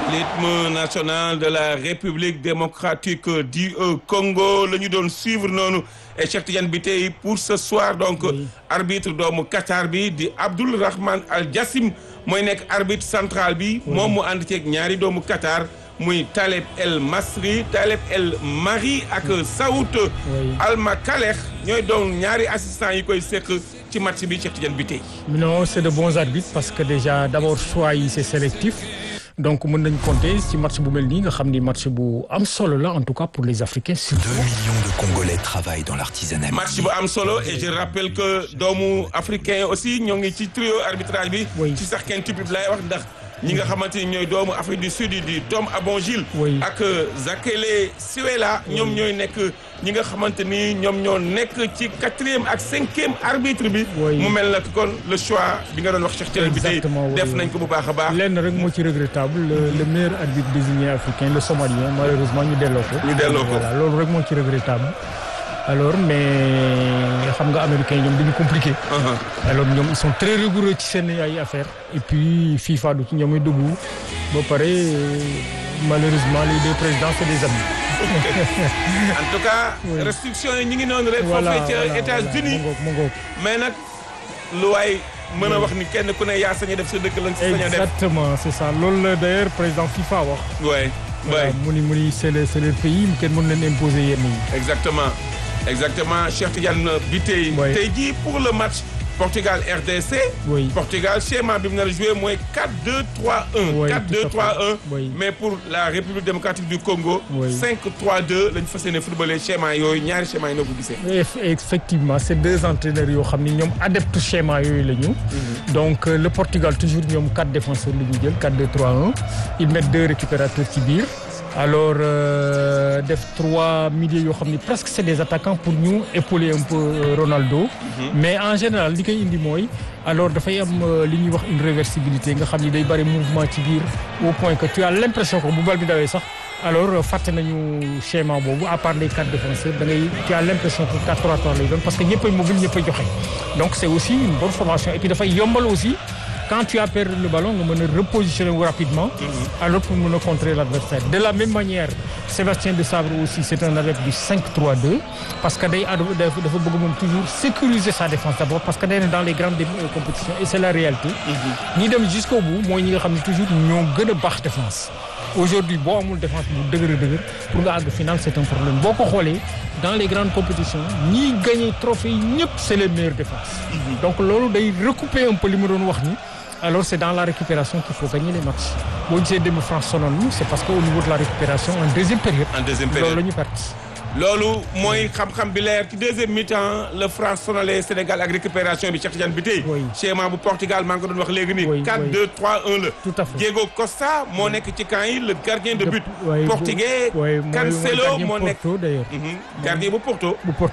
L'hymne national de la République démocratique du Congo la ñu doon suivre noonu et Cheikh Tidiane bi tey pour ce soir donc arbitre doomu Qatar bi di Abdoul Rahman Al Jassim mooy nekk arbitre central bi moom mu ànd ceeg ñaari doomu Qatar muy Taleb El Masri Taleb El Mari ak Saoud Al Makaleh ñooy doon ñaari assistants yi koy seq ci match bi Cheikh Tidiane bi tey. Non, c'est de bons arbitres parce que déjà d'abord choix yi c'est sélectif. Donc mën nañu compter ci match bu mel nii nga xam ni match bu am solo la en tout cas pour les Africains. 2 millions de Congolais travaillent dans l'artisanat. match bu am solo et je rappelle que doomu africain aussi ñoo ngi ci trio arbitrage bi. ci sax kenn type bi lay wax ndax ñi nga xamante ni ñooy doomu Afrique du Sud di Tom Abongil. ak Zakele Siwela ñoom ñooy nekk ñi nga xamante ni ñoom ñoo nekk ci 4e ak 5e arbitre bi. mu mel nag kon le choix bi nga doon wax Cheikh Tidiane bi tey def nañ ko bu baax a baax. lenn rek moo ci regrettable le meilleur arbitre désigné africain le Somalien malheureusement ñu delloo ko. voilà loolu rek moo ci regrettable. alors mais xam nga américains ñoom dañu compliqué. alors ñoom ils sont très rigoureux ci seen ay affaires. et puis FIFA du ci ñoom it dugg ba pare malheureusement les deux présidents c'est des amis. en tout cas. restriction yi ñu ngi noonu rek. foofee ca États-Unis mais nag lu waay mën a wax ni kenn ku ne yaa sañ a def sa dëkk lañ si sañ a def. exactement c'est ça loolu la d'ailleurs président FIFA wax. voilà mu ni c'est leur pays kenn mën leen imposer yenn yi. exactement Cheikh Tidiane bi tey jii pour le match Portugal RDC. Portugal schéma bi mu nar a joué mooy 4-2-3-1. 4-2-3-1 mais pour la République démocratique du Congo. 5-3-2 lañ fas yéene footballé schéma yooyu ñaari schéma yi noo ko gisee. effectivement c'est deux entraîneurs yoo xam ni ñoom adepte schéma yooyu la ñu. donc le Portugal toujours ñoom 4 défenseurs la ñu jël 4-2-3-1 ils mettent 2 récupérateurs ci biir. alors def 3 milieux yoo xam ni presque c'est des attaquants pour ñu épauler un peu Ronaldo. mais en général li koy indi mooy alors dafay am li ñuy wax une réversibilité nga xam ni day bari mouvement ci biir au point que tu as l'impression que bu bal bi dawee sax alors fàtte nañu schéma boobu à part les 4 défenseurs da ngay tu as l'impression que 4-3-3 lay doon parce que ñëppay mobile ñëppay joxe donc c'est aussi une bonne formation et puis dafay yombal aussi. Quand tu as perdu le ballon nga mën a repositionner wu rapidement. alors pour mën a contrer l'adversaire de la même manière Sébastien Desabre aussi c'est un adepte du 5-3-2 parce que dafa bëgg moom toujours sécuriser sa défense d'abord parce que nee na dans les grandes compétitions et c'est la réalité. ñi dem jusqu'au bout mooy ñi nga xam ne toujours ñoo gën a baax défense. aujourd'hui boo amul défense bu dëgër pour nga àgg final c'est un problème boo ko xoolee dans les grandes compétitions ñiy gagner trophée yi ñëpp c'est les meilleures défenses. donc loolu day recouper un peu li ma doon wax ni. alors c'est dans la récupération qu'il faut gagner les matchs boo gisee démb France sonal ñu c'est parce que au niveau de la récupération en deuxième période loolu la ñu perte. loolu mooy xam-xam bi leer ci deuxième mi-temps le France sonalee Sénégal ak récupération bi Cheikh Tidiane bi tey. schéma bu Portugal maa ngi ko doon wax léegi nii. 4-2-3-1 la. tout à fait Diego Costa moo nekk ci camp yi le gardien de but. portugais Cancelo moo nekk gardien bu Porto.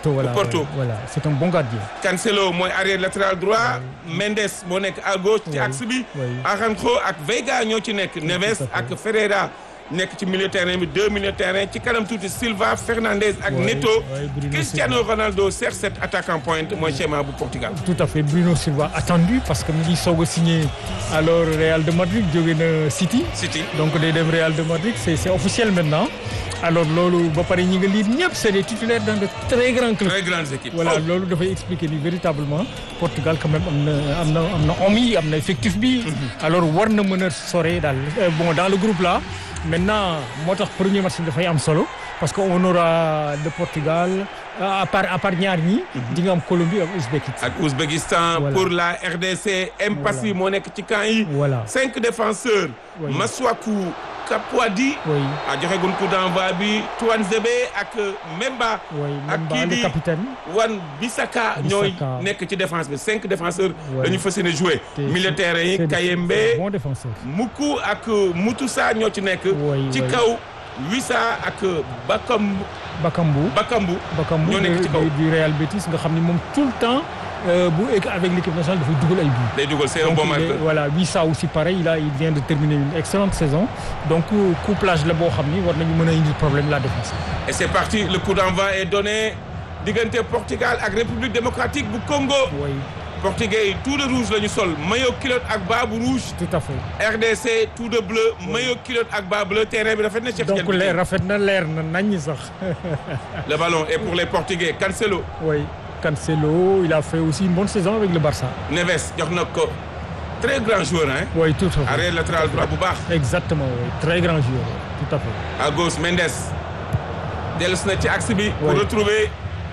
voilà c'est un bon gardien. Cancelo mooy arrière latéral droit. Mendes moo nekk à gauche ci axe bi. Aranjo ak Veiga ñoo ci nekk. Neves ak Ferreira. nekk ci milieu terrain bi 2 milieu terrain ci kanam tuuti Silva Fernandes ak Neto. Cristiano Ronaldo CR7 attaquant pointe mooy schéma bu Portugal. tout à fait Bruno Silva attendu parce que mi ngi soog a signé alors Real de Madrid jóge na City. donc day dem Real de Madrid c'est officiel maintenant. alors loolu ba pare ñi nga lire ñëpp c'est des titulaires dans de très grands clubs. très grandes équipes. voilà loolu dafay expliquer ni véritablement Portugal quand même am na homme yi am na effectif bi. alors war na mën a sore daal bon dans le groupe là. maintenant moo tax premier match bi dafay am solo parce que on aura le Portugal à part ñaar ñi. di nga am Colombie ak Ouzbékistan. pour la RDC. Mpassi moo nekk ci camp yi. 5 défenseurs. Masuaku Kapwadi. joxe gun coup d'envoi bi Touanzebe ak Memba. ak kii di Wan Bissaka ñooy nekk ci défense bi 5 défenseurs. dañu fas yéene jouer. milieu terrain yi Kayembe. Muku ak Mutusa ñoo ci nekk. ci kaw Wissa ak Bakambu ñoo nekk ci kaw du Real Betis nga xam ni moom tout le temps avec l'équipe nationale dafay dugal ay buts. day dugal c'est un bon marqueur. voilà Wissa aussi pareil il vient de terminer une excellente saison donc couplage la boo xam ni war nañu mën a indi problème la défense. et c'est parti le coup d'envoi est donné diggante Portugal ak République démocratique bu Congo. portugais yi tout de rouge la ñu sol maillot culotte ak bas bu rouge. tout à fait. RDC tout de bleu maillot culotte ak bas bleu terrain bi rafet na. Cheikh donc rafet na leer na naññ sax. Le ballon est pour les portugais Cancelo. oui Cancelo il a fait aussi une bonne saison avec le Barça. Neves jox na ko très grand joueur hein. oui tout à fait. arrière latéral droit bu baax. exactement oui très grand joueur tout à fait. à gauche Mendes dellusi na ci axe bi. pour retrouver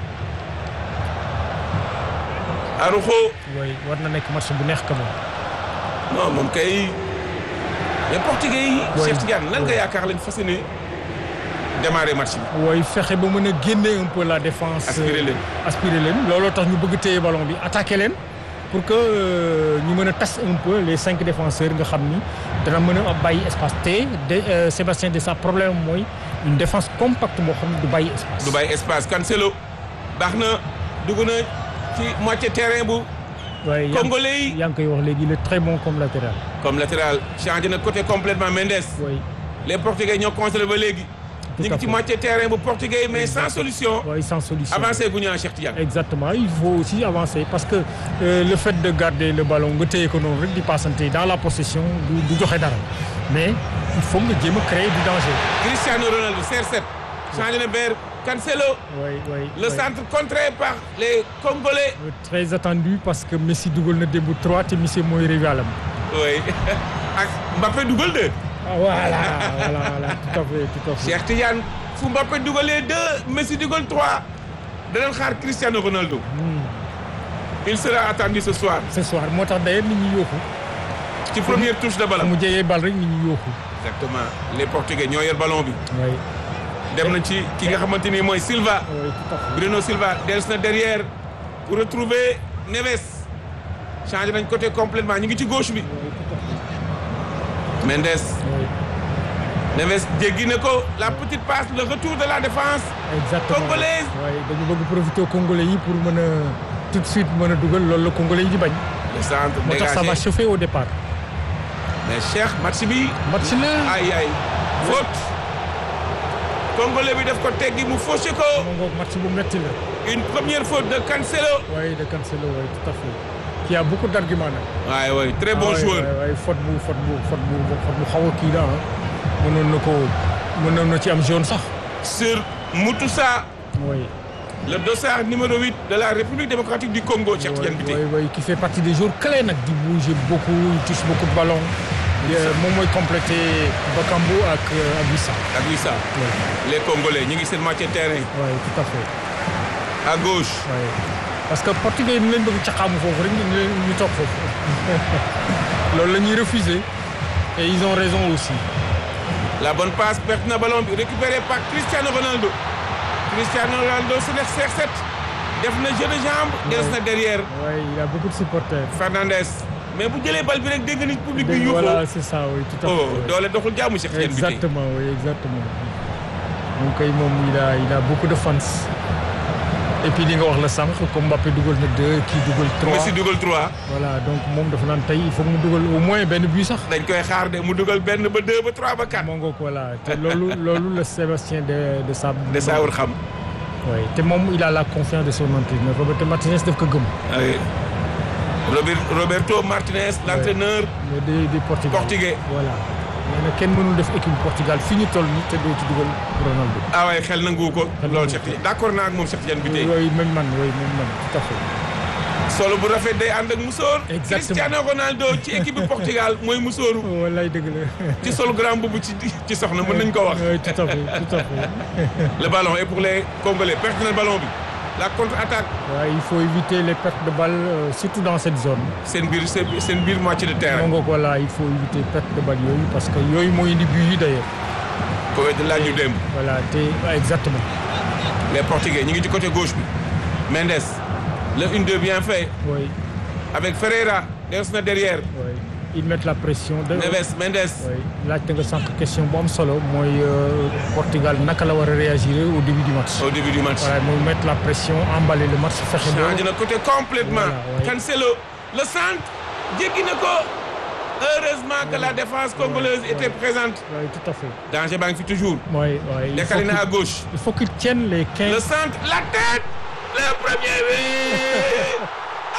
Araujo. oui war na nekk match bu neex quand même. non moom kay les portugais yi. Cheikh Tidiane lan nga yaakaar lañ fas yéene démarrer match bi. oui fexe ba mën a génne un peu la défense. aspirer leen looloo tax ñu bëgg téye ballon bi attaquer leen pour que ñu mën a tas un peu les 5 défenseurs nga xam ni dana mën a bàyyi espace te Sébastien de sa problème mooy une défense compacte moo xam ne du bàyyi espace. du bàyyi espace Cancelo baax na dugg na ci moitié terrain bu. Congolais yi yaa ngi koy wax léegi il est très bon comme latéral. comme latéral changé na côté complètement Mendes. oui les portugais ñoo contrôlé ba léegi. ñu ngi ci moitié terrain bu portugais mais sans solution. oui sans solution avancer gu ñu Cheikh Tidiane. exactement il faut aussi avancer parce que le fait de garder le ballon nga téye ko noonu rek di passante dans la possession du joxe dara mais il faut nga jéem a créer du danger. Cristiano Ronaldo CR7 changé na vers Cancelo. oui le centre contré par les Congolais. très attendu parce que Messi dugal na démb 3 te Messi mooy rivalam. oui ak Mbappé dugal 2. voilà tout à fait. Cheikh Tidiane fu Mbappé dugalee 2 Messi dugal 3 danañ xaar Cristiano Ronaldo. il sera attendu ce soir. moo tax d'ailleurs nit ñi yóoxu. ci première touche de ballon. mu jegee bal rek nit ñi yóoxu. exactement les portugais ñoo yor ballon bi. oui. dem na ci ki nga xamante ni mooy Silva. oui tout à fait. Bruno Silva dellusi na derrière pour retrouver Neves changé nañ côté complètement ñu ngi ci gauche bi. Mendes. Neves jéggi na ko la petite passe le retour de la défense. exactement congolaise. oui dañu bëgg profiter congolais yi pour mën a tout de suite mën a dugal loolu la congolais yi di bañ. le centre moo tax ça va chauffer au départ. mais Cheikh match bi. match la ay faute. congolais bi def ko teggi mu fauché ko. match bu metti la. une première faute de Cancelo. oui de Cancelo oui tout à fait. qui a beaucoup d'arguments nag. oui très bon joueur. oui faute bu xaw a kii la mënoon na ci am jaune sax. sur Moutoussa. oui. le dossard numéro 8 de la République démocratique du Congo. Cheikh Tidiane Bitèye. oui qui fait partie des joueurs clés nag di bouger beaucoup il touche beaucoup de ballons. moom mooy complété Bakambu ak Wissa. les Congolais ñu ngi seen moitié terrain. oui tout à fait. à gauche. oui parce que portugais yi ñu leen bëgg caxaamu foofu rek ñu toog foofu. loolu la ñuy refuser et ils ont raison aussi. la bonne passe perte na ballon bi récupéré par Cristiano Ronaldo. Cristiano Ronaldo su nekk CR7 def na jeu de jambe. des na derrière. oui il a beaucoup de supporters. Fernandez. mais bu jëlee bal bi rek dégg nañ public bi yuuxu. voilà c'est ça oui tout à fait. doole doxul jàmm Cheikh Tidiane Bitèye. exactement oui exactement. donc kay moom il a beaucoup de fans. et puis li nga wax la sànq comme Mbappé dugal na 2 kii dugal 3. Messi dugal 3. voilà donc moom dafa naan tey il faut mu dugal au moins benn but sax. dañ koy xaar de mu dugal benn ba 2 ba 3 ba 4. moo ngoog voilà te loolu la Sébastien de Saour xam. oui te moom il a la confiance de son entraîneur Roberto Martinez daf ko gëm. oui Roberto Martinez l'entraîneur. des portugais. voilà. nee na kenn mënul def équipe Portugal fi ñu toll nii te doo ci dugal Ronaldo. waaye xel nangu ko. loolu Cheikh Tidiane d'accord naa ak moom Cheikh Tidiane Bitèye. oui même man tout à fait. solo bu rafet day ànd ak musóor. exactement Cristiano Ronaldo ci équipe bu Portugal mooy musóoru. wallaay dëgg la. ci solo grand boobu ci soxna mën nañ ko wax. oui tout à fait. le ballon est pour les Congolais perte na ballon bi. la contre-attaque. il faut éviter les pertes de balles surtout dans cette zone. seen biir moitié de terrain. donc voilà il faut éviter perte de balles yooyu parce que yooyu mooy indi but yi d'ailleurs. ko wedd laaj ñu démb. voilà exactement. les Portugais ñu ngi ci côté gauche bi. Mendes le 1-2 bien fait. oui. avec Ferreira des na derrière. oui ils mettent la pression. Neves Mendes. oui laajte nga sànq question bu am solo mooy Portugal naka la war a réagir au début du match. voilà mooy mettre la pression emballer le match. fexe ba changé na côté complètement. Voilà, Cancelo le centre jéggi na ko. heureusement que la défense congolaise était présente. oui tout à fait. danger baa ngi fi toujours. oui décalé na à gauche. il faut qu'ils tiennent les 15. le centre la tête. le premier but. aïe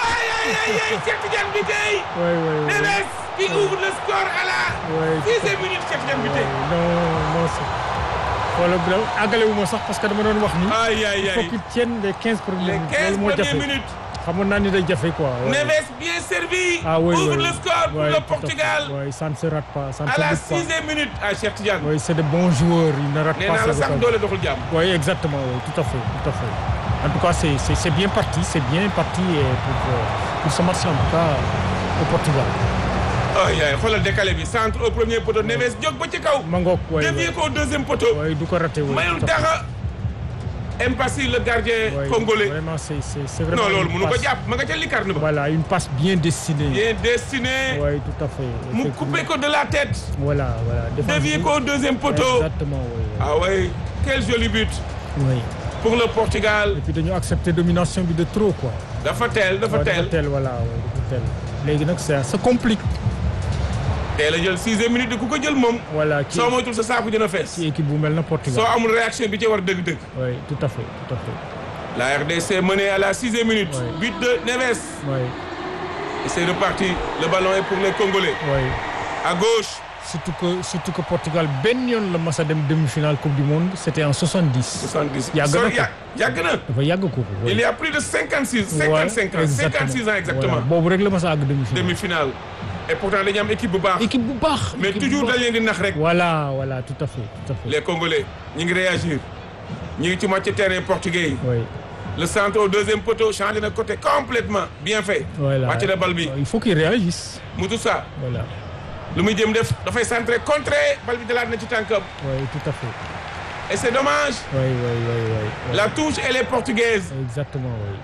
Cheikh Tidiane Bitèye. Neves qui ouvre le score à la 6e minute Cheikh Tidiane Bitèye. non xoolal bi àggale wu ma sax parce que dama doon wax ni. il faut qu'il tienne les 15 premières minutes. les 15 premières minutes. xamoon naa ni day jafe quoi. Neves bien servi. ouvre le score pour le Portugal. oui ça ne se rate pas. à la 6e minute à Cheikh Tidiane. oui c'est de bons joueurs ils ne ratent pas. nee naa la sax doole doxul jàmm. oui exactement oui tout à fait. En tout cas c'est bien parti pour ce match en tout cas au Portugal. yaay xoolal décalé bi centre au premier poteau Neves jóg ba ci kaw. ma ngoog waay dévié ko au deuxième poteau. waay du ko raté waay mayul dara. Mpassi le gardien congolais. vraiment c'est vraiment. non loolu mënu ko jàpp ma nga ca lucarne ba. voilà une passe bien destinée. oui tout à fait. mu coupé ko de la tête. voilà. dévié ko au deuxième poteau. exactement oui. ah oui quel joli but. oui. pour le Portugal. et puis dañu accepter domination bi de trop quoi. dafa teel voilà léegi nag ça complique. teel a jël 6e minute di ku ko jël moom. voilà soo moytul sa saako dina fees. ci équipe bu mel na Portugal. soo amul réaction bi ci war dëgg-dëgg. oui tout à fait. la RDC menée à la 6e minute. but de Neves. oui. et c'est reparti le ballon est pour les Congolais. oui. à gauche. surtout que Portugal benn yoon la mas a dem demi-finale Coupe du Monde c'était en 70. yàgg na dafa yàgg kooku. il y a plus de 55 ans exactement. boobu rek la mas a àgg demi-finale. et pourtant dañu am équipe bu baax. mais toujours dañ leen di nax rek. voilà tout à fait. les Congolais ñi ngi réagir ñi ngi ci moitié terrain portugais yi. oui. le centre au deuxième poteau changé na côté complètement bien fait. voilà wàcc na bal bi. il faut qu'il réagisse. Moussa. voilà. lu muy jëm def dafay centré contré bal bi dalaat na ci tànkam. oui tout à fait. et c'est dommage. oui. la touche elle est portugaise. exactement oui.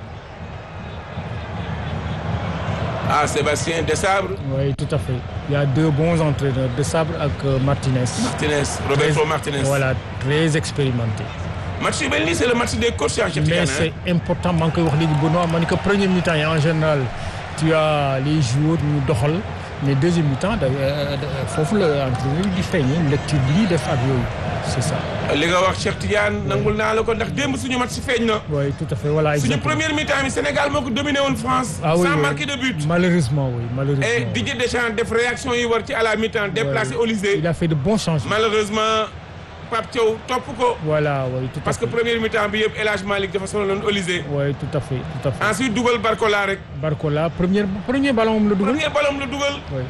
ah Sébastien Desabre. oui tout à fait il y a deux bons entraîneurs Desabre ak Martinez. Roberto Martinez. voilà très expérimenté. match yu mel nii c'est le match des coachs en mais c'est important maa ngi koy wax léegi Benoît ma ni que premier mi-temps yi en général tu as les joueurs ñu doxal mais deuxième mi-temps foofu la entraîneur di feeñee lecture bi ñuy def ak yooyu c'est ça. li nga wax Cheikh Tidiane nangul naa la ko ndax démb suñu match si feeñ na. oui tout à fait voilà exactement suñu première mi-temps bi Sénégal moo ko dominé woon France. sans marquer de but. malheureusement. et Didier Deschamps def réaction yi war ci à la mi-temps déplacé Olysée. il a fait de bons changements. malheureusement Pape Thiaw topp ko. voilà oui tout à fait parce que première mi-temps bi yëpp El Hadj Malick dafa sonaloon Olysée. oui tout à fait. ensuite dugal Barcola rek. premier ballon am la dugal. oui.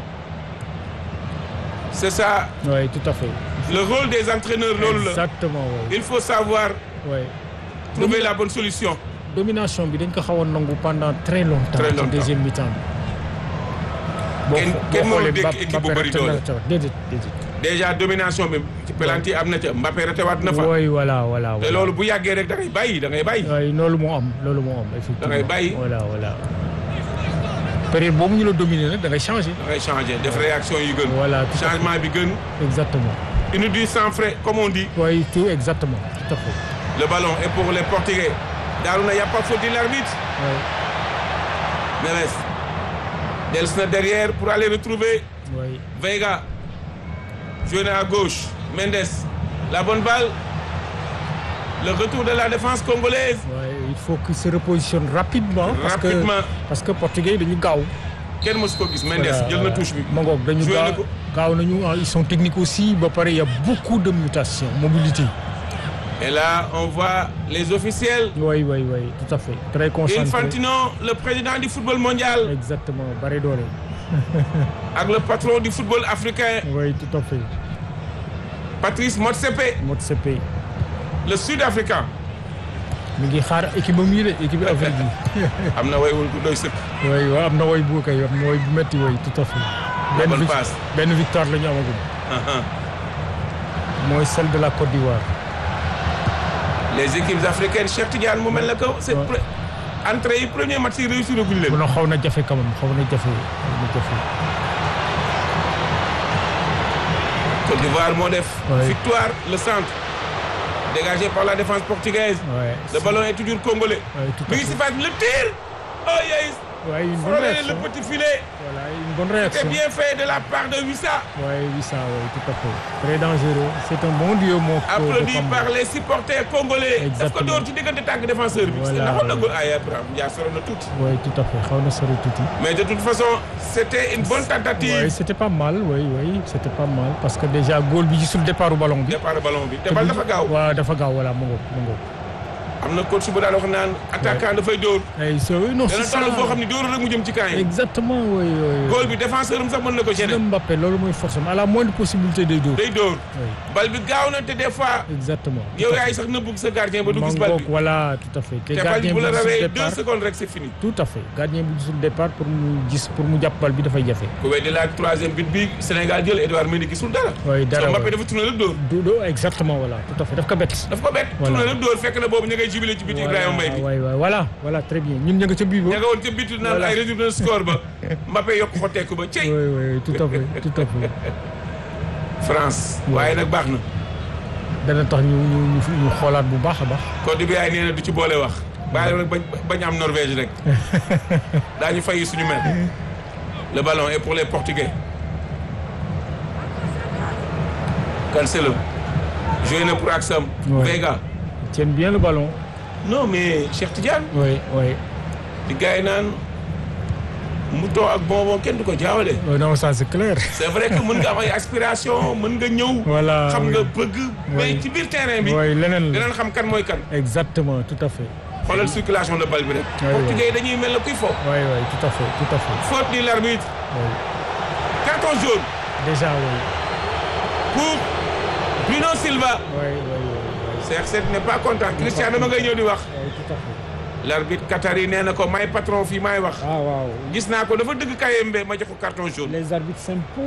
c'est ça. oui tout à fait. le rôle des entraîneurs loolu la. exactement oui. il faut savoir. oui. trouver la bonne solution. domination bi dañ ko xawoon nangu pendant très longtemps. ci deuxième mi-temps bi. kenn mënul dégg équipe bu bëri doole. déedéet. déjà domination bi ci penalty am na ca Mbappé ratewaat na fa. oui voilà. te loolu bu yàggee rek da ngay bàyyi. oui loolu moo am effectivement. da ngay bàyyi. voilà. période boobu ñu la dominer nag da ngay changer. def réaction yi gën. voilà changement bi gën. exactement. inédit sans frais comme on dit. oui tout exactement tout à fait. le ballon est pour les Portugais. Darouna y a pas faute de l'arbitre. oui. Neves dellusi na derrière pour aller retrouver. oui. Veiga joué na à gauche. Mendes la bonne balle. le retour de la défense congolaise. oui il faut qu'il se repositionne rapidement. parce que portugais dañu gaaw. kenn mësu ko gis Mendes jël na touche bi. ma ngoog dañu gaaw nañu ils sont techniques aussi ba pare il y a beaucoup de mutations mobilité. et là on voit les officiels. oui tout à fait. très concentré. Infantino le président du football mondial. exactement bari doole. ak le patron du football africain. oui tout à fait. Patrice Motsepe. le sud-africain. mi ngi xaar équipe am yi de équipe Afrique bi. am na way wu doy sëkk. oui waaw am na way bu kay am na way bu métti way tout à fait. benn victoire la ñu amagum. mooy celle de la Côte d'Ivoire. les équipes africaines Cheikh Tidiane mu mel na que c'est entrée yi premier match yi réussir guñ leen. xaw na jafe quand même xaw na jafe. Côte d'Ivoire moo def. victoire le centre. dégagé par la défense portugaise. Ouais, le ballon est toujours congolais. Oui, mi ngi si phase le tir. oh yes Ouais, une bonne frôler réaction. le petit filet. Voilà, une bonne réaction. C'est bien fait de la part de Wissa. Oui, Wissa, oui, tout à fait. Très dangereux. C'est un bon duo, mon frère. Applaudi par les supporters congolais. Exactement. daf ko door ci diggante tànk défenseur bi. Voilà. ndax na ko ay Abraham Dia sori na tuuti. Oui, tout à fait. xaw na sori tuuti. Mais de toute façon c'était une bonne tentative. Oui, c'était pas mal, oui, c'était pas mal. Parce que déjà, goal bi gisul départ ballon bi. départ ballon bi te bal dafa gaaw. waaw dafa gaaw voilà mu ngoog. am na coach bu daan wax naan attaquant dafay dóor. non dana toll foo xam ne dóor rek mu jëm ci camp yi. exactement oui. goal bi défenseur am sax mën na ko gêner. Mbappé loolu mooy force am à la moindre possibilité day dóor. day dóor. bal bi gaaw na te des fois. exactement. yow yaay sax nëbbu sa gardien ba du gis bal bi. voilà tout à fait. te bal bi bu la rawee 2 secondes rek c'est fini. tout à fait gardien bu gisul départ pour mu jàpp bal bi dafay jafe. ku weddi la troisième but bi Sénégal jël Edouard Mendy gisul dara. oui dara so Mbappé dafa tourné rek dóor. exactement voilà tout à fait daf ko bett. tourné rek dóor fekk na boobu ñu ngay jubilé ci biti Ibrahima Mbaye bi. voilà très bien ñun ña nga ca biir ba. ña nga woon ca bitu naan ay résultats de score ba Mbappé yokk ko tekku ba cey. oui tout à fait. France. waaye nag baax na. dana tax ñu xoolaat bu baax a baax. Côte d'Ivoire nee na du ci boole wax. bàyyi rek bañ am Norvège rek. daañu fay suñu mel. le ballon est pour les Portugais. Cancelo. joué na pour Axam. Vega. Tient bien le ballon. non mais Cheikh Tidiane. oui. di gars yi naan mouton ak bonbon kenn du ko jaawale. non ça c'est clair. c'est vrai que mën nga am ay aspiration mën nga ñëw. voilà xam nga bëgg. mais ci biir terrain bi. leneen dinañ xam kan mooy kan. exactement tout à fait. xoolal circulation de balle bi rek. Portugais yi dañuy mel ne kuy fo. oui tout à fait. faute de l'arbitre. oui. carton jaune. déjà oui. pour Bruno Silva. oui. CR7 n'est pas content Cristiano ma ngay ñëw di wax. oui tout à fait. l'arbitre qatari nee na ko may patron fii may wax. waaw. gis naa ko dafa dëgg Kayembe ma jox ko carton jaune. les arbitres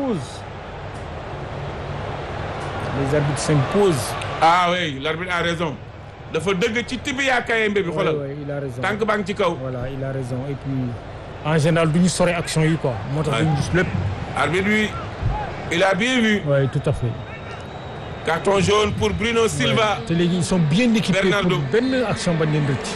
s'imposent. ah oui l'arbitre a raison. dafa dëgg ci tibia Kayembe bi xoolal. oui il a raison tànk baa ngi ci kaw. voilà il a raison et puis en général du ñu sore action yi quoi. moo tax duñu gis lépp. arbitre bi il a bien vu. oui tout à fait. carton jaune pour Bruno Silva. te léegi ils sont bien équipés. Bernardo pour benn action bañ leen rëcc.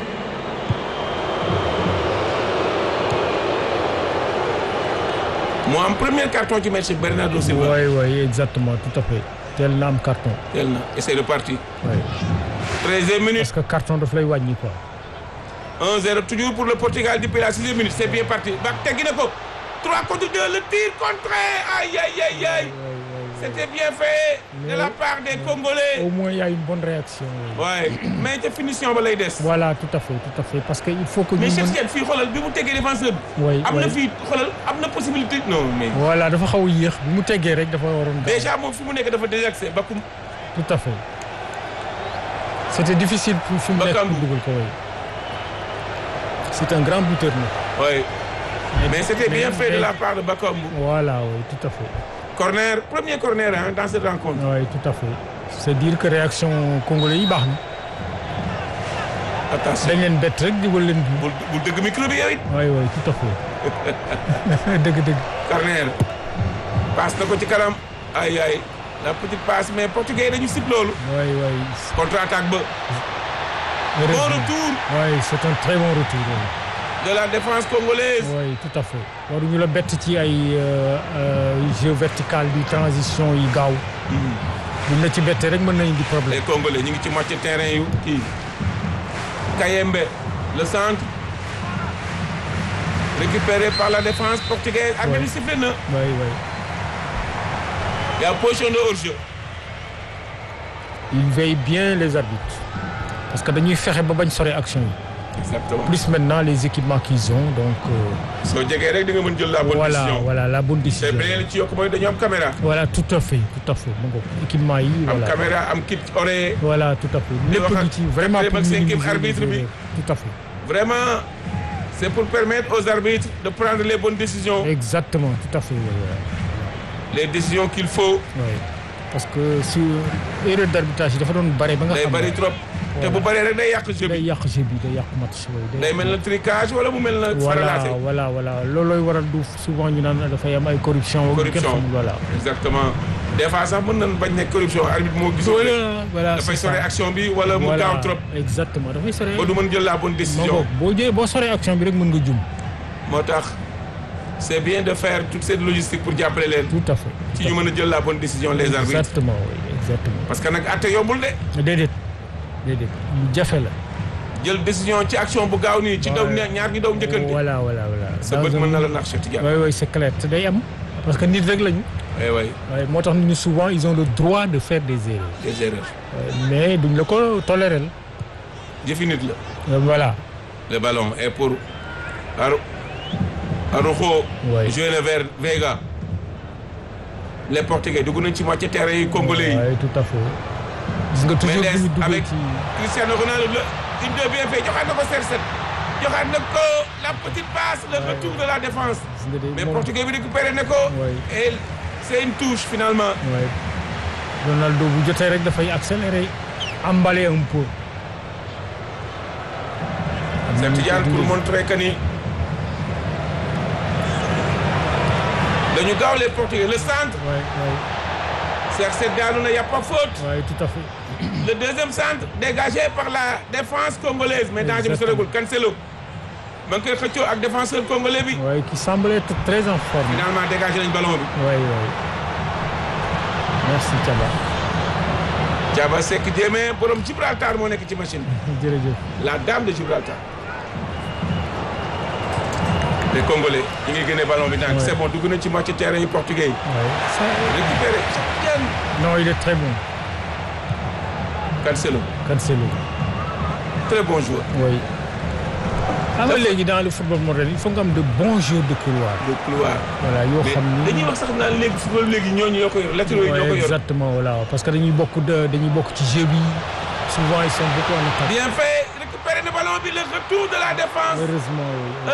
moo am premier carton ci match Bernardo Silva. oui exactement tout à fait. teel na am carton. teel na et c'est reparti. oui. 13e minute. parce que carton daf lay wàññi quoi. 1-0 toujours pour le Portugal depuis la 6e minute c'est bien parti ba teggi na ko 3 contre 2 le tir contré aïe. C'était bien fait de la part des Congolais. Au moins il y a une bonne réaction. Ouais mais ca finition ba lay des. voilà tout à fait parce que il faut que. mais Cheikh Tidiane fii xoolal bi mu teggee défenseur bi. oui am na fii xoolal am na possibilité. non mais. voilà dafa xaw a yéex bi mu teggee rek dafa waroon. déjà moom fi mu nekk dafa désaxé Bakum. tout à fait. c'était difficile pour fi mu nekk pour dugal ko oui. c'est un grand buteur nag. oui mais c'était bien fait de la part de Bakambu. voilà oui tout à fait. corner premier corner hein, dans cette rencontre. oui tout à fait. c'est dire que réaction congolais yi baax na. attention dañ leen bett rek di wal leen. bu dëgg micro bi yow it. oui tout à fait. dëgg. corner passe na ko ci kanam ay la petite passe mais portugais dañu sib loolu. oui. contre-attaque ba. bon retour. oui c'est un très bon retour. de la défense congolaise. oui tout à fait. waruñu la bett ci ay jeu vertical bi transition yi gaaw. buñ la ci bettee rek mën nañu di problème. les Congolais ñu ngi ci moitié terrain yu kii. Kayembe le centre. récupéré par la défense portugaise. arbitre bi sifflé na. oui. il y a position de hors-jeu. ils veillent bien les arbitres. parce que dañuy fexe ba bañ sore action yi. exactement plus maintenant les équipements qu'ils ont donc. soo jegee rek di nga mën jël la bonne décision. voilà la bonne décision. te beneen li ci yokk mooy dañu am caméra. voilà tout à fait mu ngoog équipement yi. voilà am caméra am kit oreiller. voilà tout à fait lépp ngi ci vraiment pour minimiser arbitre bi. tout à fait. vraiment c'est pour permettre aux arbitres de prendre les bonnes décisions. exactement tout à fait. les décisions qu'il faut. oui parce que si erreur d'arbitrage yi dafa doon bare ba nga xam day bari trop. te bu bëree rek day yàq jeu bi. day yàq jeu bi day yàq match. day mel na tricage wala mu mel na. faralaase voilà loolooy waral du souvent ñu naan dafay am ay corruption. voilà. exactement des fois sax mën nañu bañ ne corruption arbitre moo gis. voilà dafay sore action bi wala mu gaaw trop. exactement dafay sore. ba du mën jël la bonne décision. boo soree action bi rek mën nga jum. moo tax c'est bien de faire toute cette logistique pour jàppale leen. tout à fait. ci ñu mën a jël la bonne décision les arbitres. exactement oui exactement. parce que nag atte yombul de. déedéet lu jafe la. jël décision ci action bu gaaw nii. ci daw ñaar ñi daw njëkkante. voilà. sa bët mën na la nax Cheikh Tidiane. oui c'est clair te day am parce que nit rek lañu. oui. moo tax nit ñi souvent ils ont le droit de faire des erreurs. mais duñ la ko tolérer. jëfi nit la. voilà. le ballon est pour Araujo. oui joué le vers Vega. les Portugais dugg nañ ci moitié terrain yi congolais yi. oui tout à fait. gis nga toujours Mendes bu ñu avec ci Cristiano Ronaldo une deux bien fait joxaat na ko CR7 joxaat na ko la petite passe le retour de la défense. mais Portugais bi récupéré na ko. et c'est une touche finalement. oui Ronaldo bu jotee rek dafay accélérer emballer un peu. Cheikh Tidiane pour montrer que ni dañu gaaw les Portugais le centre. CR7 daanu na y a pas faute. oui tout à fait. le deuxième centre dégagé par la défense congolaise mais danger bi sorewul Cancelo ma ngi koy xëccoo ak défenseur congolais bi. oui qui semblait être très en forme. finalement dégagé nañ ballon bi. oui merci Thiaba. Thiaba Seck Diémé borom Gibraltar moo nekk ci machine bi. jërëjëf. la dame de Gibraltar. les Congolais ñu ngi génne ballon bi naan c'est bon dugg nañ ci moitié terrain yi portugais yi. récupéré. non il est très bon. Cancelo. très bon joueur. oui. xam nga léegi dans le football moderne il faut nga am de bons joueurs de couloir. voilà yoo xam ni dañuy wax sax naan léegi football léegi ñooñu ñoo ko yor latéraux yi ñoo ko yor. exactement voilà parce que dañuy bokk ci jeu bi souvent ils sont beaucoup en attaque. bien fait récupérer le ballon bi le retour de la défense. heureusement oui.